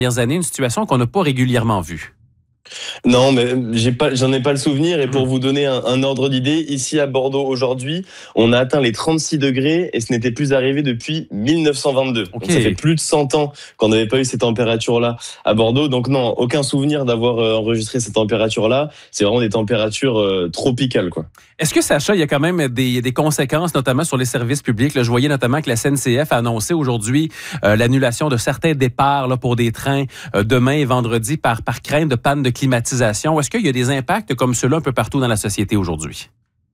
dernières années, une situation qu'on n'a pas régulièrement vue. Non, mais j'en ai pas le souvenir. Et pour vous donner un ordre d'idée, ici à Bordeaux aujourd'hui, on a atteint les 36 degrés et ce n'était plus arrivé depuis 1922. OK. Donc ça fait plus de 100 ans qu'on n'avait pas eu ces températures-là à Bordeaux. Donc non, aucun souvenir d'avoir enregistré ces températures-là. C'est vraiment des températures tropicales, quoi. Est-ce que, Sacha, il y a quand même des conséquences, notamment sur les services publics? Là, je voyais notamment que la SNCF a annoncé aujourd'hui l'annulation de certains départs là, pour des trains demain et vendredi par crainte de panne de climatisation. Est-ce qu'il y a des impacts comme ceux-là un peu partout dans la société aujourd'hui?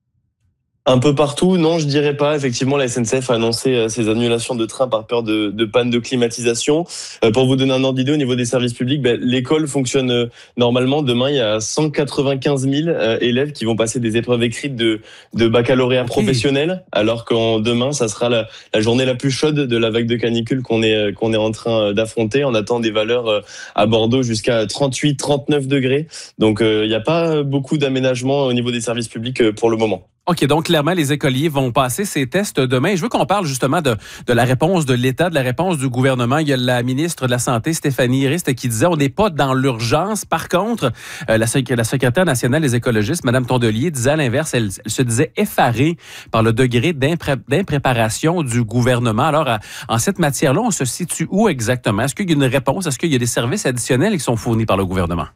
Un peu partout, non, je dirais pas. Effectivement, la SNCF a annoncé ces annulations de trains par peur de panne de climatisation. Pour vous donner un ordre d'idée au niveau des services publics, l'école fonctionne normalement. Demain, il y a 195 000 élèves qui vont passer des épreuves écrites de baccalauréat professionnel, alors qu'en demain, ça sera la journée la plus chaude de la vague de canicule qu'on est en train d'affronter. On attend des valeurs à Bordeaux jusqu'à 38, 39 degrés. Donc, il n'y a pas beaucoup d'aménagement au niveau des services publics pour le moment. OK, donc clairement, les écoliers vont passer ces tests demain. Je veux qu'on parle justement de la réponse de l'État, de la réponse du gouvernement. Il y a la ministre de la Santé, Stéphanie Rist, qui disait on n'est pas dans l'urgence. Par contre, la secrétaire nationale des écologistes, Mme Tondelier, disait à l'inverse, elle se disait effarée par le degré d'impréparation du gouvernement. Alors, en cette matière-là, on se situe où exactement? Est-ce qu'il y a une réponse? Est-ce qu'il y a des services additionnels qui sont fournis par le gouvernement?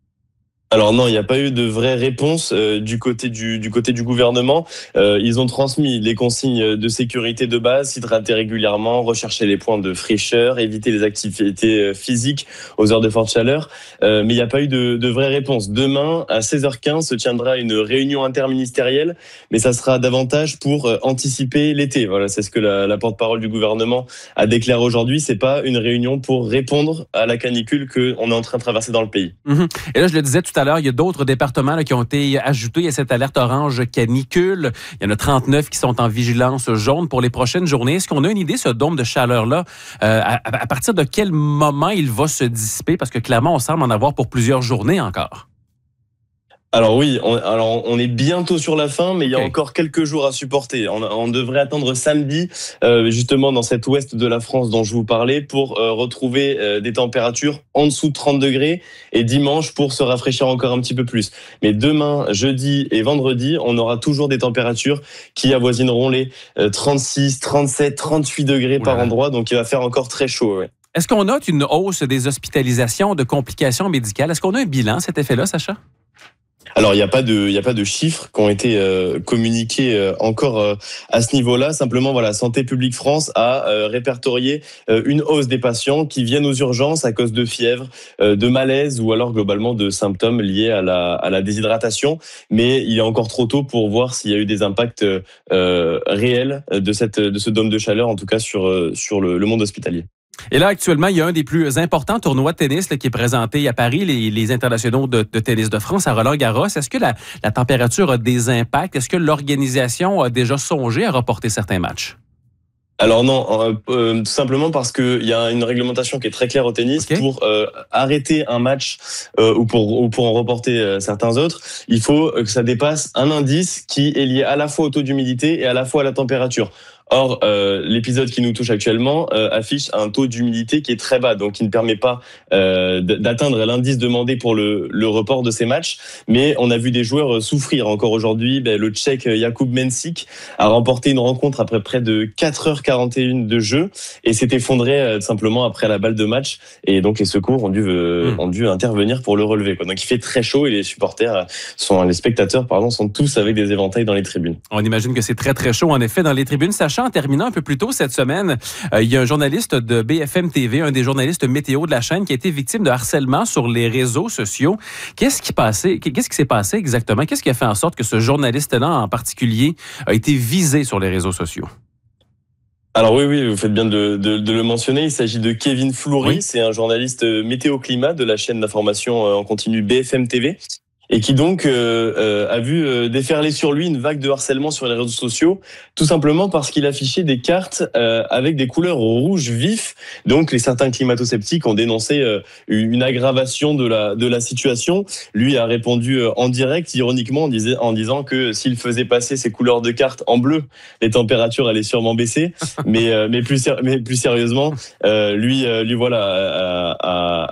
Alors non, il n'y a pas eu de vraie réponse du côté du gouvernement. Ils ont transmis les consignes de sécurité de base, s'hydrater régulièrement, rechercher les points de fraîcheur, éviter les activités physiques aux heures de forte chaleur. Mais il n'y a pas eu de vraie réponse. Demain, à 16h15, se tiendra une réunion interministérielle, mais ça sera davantage pour anticiper l'été. Voilà, c'est ce que la porte-parole du gouvernement a déclaré aujourd'hui. C'est pas une réunion pour répondre à la canicule qu'on est en train de traverser dans le pays. Mm-hmm. Et là, je le disais tout à l'heure, il y a d'autres départements là, qui ont été ajoutés à cette alerte orange canicule. Il y en a 39 qui sont en vigilance jaune pour les prochaines journées. Est-ce qu'on a une idée, ce dôme de chaleur-là, à partir de quel moment il va se dissiper? Parce que clairement, on semble en avoir pour plusieurs journées encore. Alors oui, on est bientôt sur la fin, mais il y a encore quelques jours à supporter. On devrait attendre samedi, justement dans cet ouest de la France dont je vous parlais, pour retrouver des températures en dessous de 30 degrés, et dimanche pour se rafraîchir encore un petit peu plus. Mais demain, jeudi et vendredi, on aura toujours des températures qui avoisineront les 36, 37, 38 degrés par endroit, donc il va faire encore très chaud. Ouais. Est-ce qu'on note une hausse des hospitalisations, de complications médicales? Est-ce qu'on a un bilan, cet effet-là, Sacha? Alors, il n'y a pas de chiffres qui ont été communiqués encore à ce niveau-là. Simplement, voilà, Santé publique France a répertorié une hausse des patients qui viennent aux urgences à cause de fièvre, de malaise ou alors globalement de symptômes liés à la déshydratation. Mais il est encore trop tôt pour voir s'il y a eu des impacts réels de ce dôme de chaleur, en tout cas sur le monde hospitalier. Et là, actuellement, il y a un des plus importants tournois de tennis là, qui est présenté à Paris, les internationaux de tennis de France à Roland-Garros. Est-ce que la température a des impacts? Est-ce que l'organisation a déjà songé à reporter certains matchs? Alors non, tout simplement parce qu'il y a une réglementation qui est très claire au tennis. Pour arrêter un match ou pour en reporter certains autres, il faut que ça dépasse un indice qui est lié à la fois au taux d'humidité et à la fois à la température. Or, l'épisode qui nous touche actuellement affiche un taux d'humidité qui est très bas, donc qui ne permet pas d'atteindre l'indice demandé pour le report de ces matchs. Mais on a vu des joueurs souffrir encore aujourd'hui. Le Tchèque Jakub Mensik a remporté une rencontre après près de 4h41 de jeu et s'est effondré simplement après la balle de match. Et donc les secours ont dû intervenir pour le relever, quoi. Donc il fait très chaud et les spectateurs sont tous avec des éventails dans les tribunes. On imagine que c'est très très chaud en effet dans les tribunes. Sacha, en terminant un peu plus tôt cette semaine, il y a un journaliste de BFM TV, un des journalistes météo de la chaîne, qui a été victime de harcèlement sur les réseaux sociaux. Qu'est-ce qui s'est passé exactement? Qu'est-ce qui a fait en sorte que ce journaliste-là en particulier a été visé sur les réseaux sociaux? Alors oui, vous faites bien de le mentionner. Il s'agit de Kevin Fleury. Oui. C'est un journaliste météo-climat de la chaîne d'information en continu BFM TV. et qui donc a vu déferler sur lui une vague de harcèlement sur les réseaux sociaux, tout simplement parce qu'il affichait des cartes avec des couleurs rouge vif. Donc certains climato-sceptiques ont dénoncé une aggravation de la situation. Lui a répondu en direct, ironiquement, en disant que s'il faisait passer ses couleurs de cartes en bleu, les températures allaient sûrement baisser. Mais plus sérieusement, lui voilà